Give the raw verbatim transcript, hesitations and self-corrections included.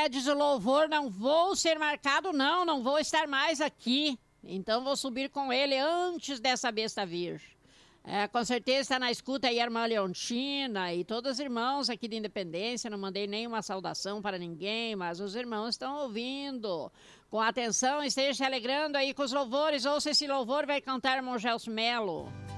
É, diz o louvor, não vou ser marcado não, não vou estar mais aqui. Então vou subir com ele antes dessa besta vir. É, com certeza está na escuta aí a irmã Leontina e todos os irmãos aqui de Independência. Não mandei nenhuma saudação para ninguém, mas os irmãos estão ouvindo. Com atenção, esteja se alegrando aí com os louvores. Ouça esse louvor, vai cantar irmão Gelson Melo.